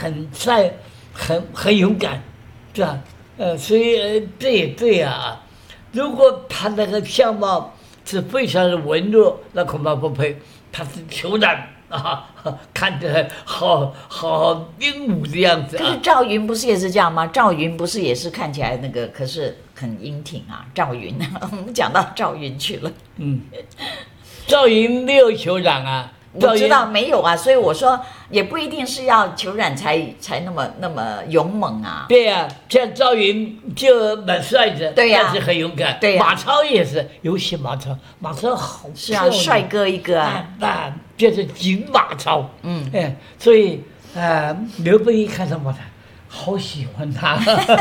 很帅，很勇敢，是吧？所以这也对啊。如果他那个相貌是非常的文弱，那恐怕不配。他是虬髯啊，看起来好英武的样子啊。 可是赵云不是也是这样吗？赵云不是也是看起来那个，可是很英挺啊。赵云，我们讲到赵云去了。 赵云没有虬髯啊。 我知道没有啊，所以我说也不一定是要虬髯才那么勇猛啊。 对呀、像赵云就蛮帅的， 对呀、 但是很勇敢。 对呀、 马超也是，尤其马超好是啊，帅哥一个啊。 那就是金马超。所以刘备一看到马超，好喜欢他。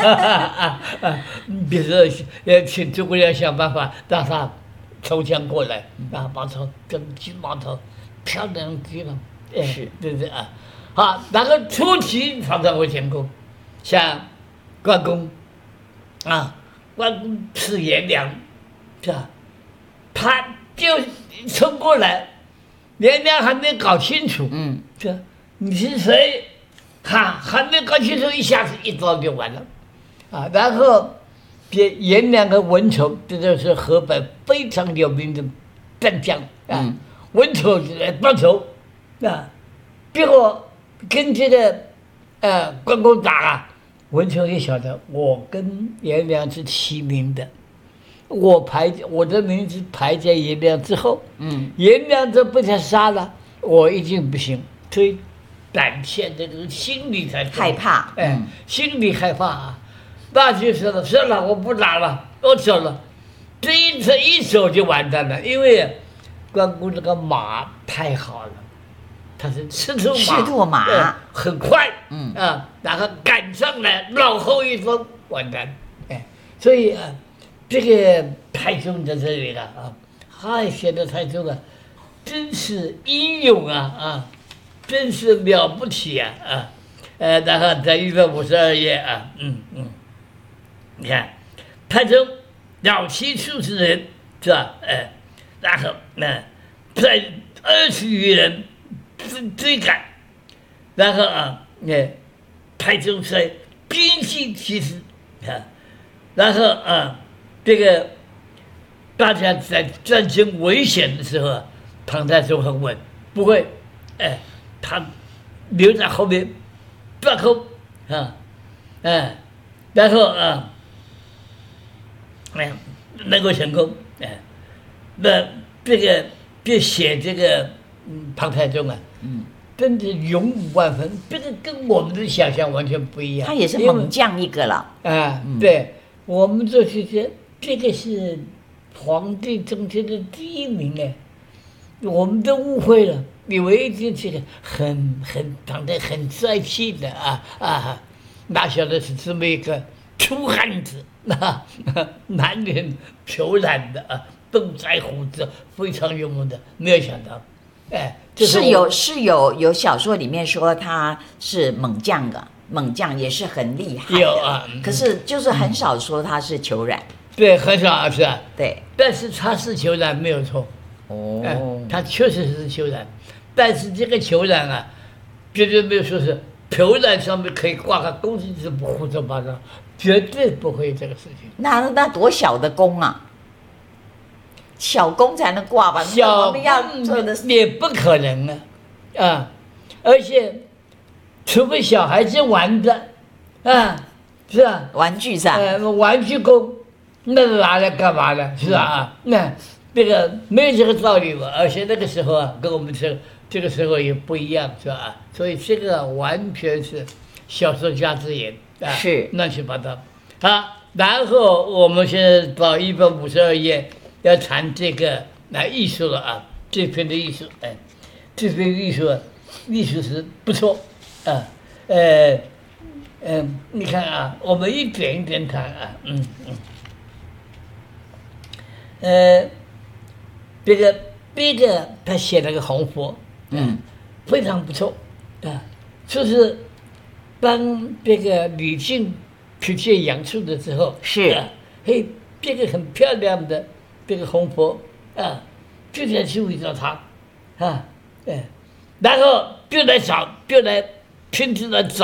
比如说，请诸葛亮想办法让他投降过来，让马超跟金马超。漂亮极了， 是， 对对啊，好，然后初期常常会成功，像关公，关公是颜良，是吧？他就冲过来，颜良还没搞清楚，这你是谁？还没搞清楚，一下子一刀就完了，然后颜良和文丑，这就是河北非常有名的战将啊。文丑报仇，结果跟这个关公打文丑也晓得我跟颜良是齐名的，我的名字排在颜良之后，颜良都被他杀了，我一定不行，所以胆怯这个心里才害怕， 心里害怕啊，那就说了，算了，我不打了，我走了，这一走就完蛋了，因为。关公这个马太好了，他是赤兔马，很快，然后赶上来，脑后一风，完蛋，所以这个太宗在这里了写的太宗真是英勇真是了不起然后在152页你看太宗老妻数十人，是吧？然后在20余人追赶，然后太宗说兵器其实然后这个大家在战争危险的时候，唐太宗很稳，不会他留在后面断后然后能够成功那这个就写这个唐太宗真的勇武万分，这个跟我们的想象完全不一样。 他也是猛将一个了对，我们就是这个是皇帝中间的第一名我们都误会了，以为这个长得很帅气的哪晓得是这么一个粗汉子满脸虬髯的动腮胡子，非常勇猛的，没有想到， 是有小说里面说他是猛将也是很厉害的，可是就是很少说他是虬髯， 对，很少是吧？ 对， 但是他是虬髯没有错，他确实是虬髯，但是这个虬髯绝对没有说是虬髯上面可以挂个弓子，是不胡说八道，绝对不会这个事情。 那多小的弓小弓才能挂吧？ 小弓也不可能而且除非小孩子玩的是吧？ 玩具上玩具弓，那拿来干嘛呢？是吧？那个没有这个道理嘛。而且那个时候跟我们这个时候也不一样，是吧？所以这个完全是小说家之言是乱七八糟然后我们现在到152页。要谈这个艺术了这篇的艺术这篇艺术是不错你看我们一点一点谈这个第一个他写了个红佛非常不错就是当这个李靖去见杨素的时候是这个很漂亮的这个红佛就在去围着他然后就来亲自来找